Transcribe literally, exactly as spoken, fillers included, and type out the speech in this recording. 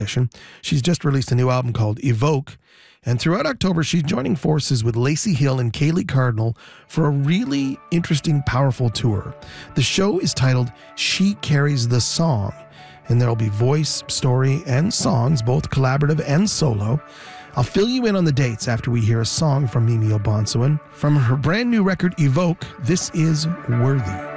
She's just released a new album called Evoke. And throughout October, she's joining forces with Lacey Hill and Kaylee Cardinal for a really interesting, powerful tour. The show is titled She Carries the Song, and there'll be voice, story, and songs, both collaborative and solo. I'll fill you in on the dates after we hear a song from Mimi Obansuin. From her brand new record, Evoke, this is Worthy.